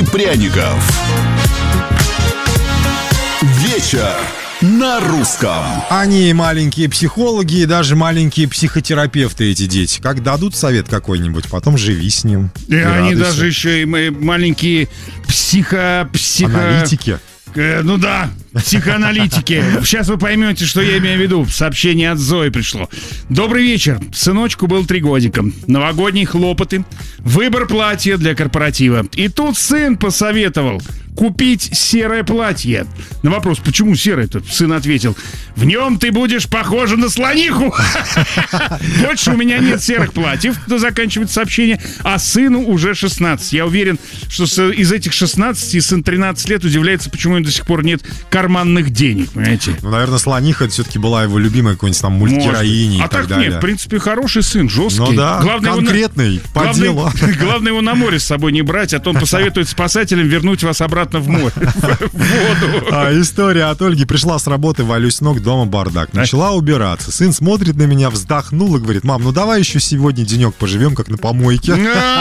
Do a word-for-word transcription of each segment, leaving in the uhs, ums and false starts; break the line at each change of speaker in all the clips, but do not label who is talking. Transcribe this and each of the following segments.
и пряников. Вечер на русском.
Они маленькие психологи и даже маленькие психотерапевты, эти дети. Как дадут совет какой-нибудь, потом живи с ним.
И, и они радуйся. Даже еще и маленькие психо... психо...
Аналитики.
Э, ну да, психоаналитики. Сейчас вы поймете, что я имею в виду. Сообщение от Зои пришло. Добрый вечер. Сыночку был три годика. Новогодние хлопоты. Выбор платья для корпоратива. И тут сын посоветовал купить серое платье. На вопрос, почему серое-то, сын ответил: в нем ты будешь похожа на слониху. Больше у меня нет серых платьев, кто заканчивает сообщение, а сыну уже шестнадцать. Я уверен, что из этих шестнадцати сын тринадцать лет удивляется, почему у него до сих пор нет карманных денег, понимаете?
Ну, наверное, слониха это все-таки была его любимая какой-нибудь там мультгероиня и
а
так,
так
далее.
нет, в принципе, хороший сын, жесткий.
Ну да,
главное
конкретный,
его,
по
главное,
делу.
Главное его на море с собой не брать, а то он посоветует спасателям вернуть вас обратно в море, в воду.
А, история от Ольги. Пришла с работы, валюсь с ног, дома бардак. Начала убираться. Сын смотрит на меня, вздохнул и говорит: мам, ну давай еще сегодня денек поживем, как на помойке.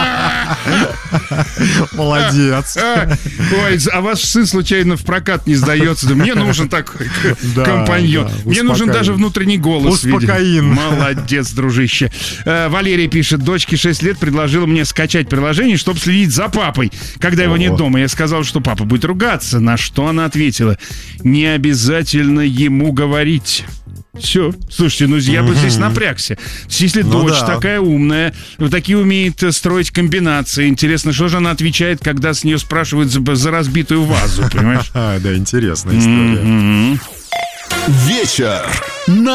Молодец.
Ой, а ваш сын случайно в прокат не сдается? Да мне нужен такой компаньон. Мне нужен даже внутренний голос.
Успокоин.
Молодец, дружище. Валерий пишет: дочке шесть лет, предложила мне скачать приложение, чтобы следить за папой, когда его нет дома. Я сказал, что папа будет ругаться, на что она ответила: не обязательно ему говорить. Все. Слушайте, ну я бы здесь напрягся. Если ну дочь да. такая умная, такие умеет строить комбинации, интересно, что же она отвечает, когда с нее спрашивают за, за разбитую вазу, понимаешь?
Да, интересная история.
Вечер на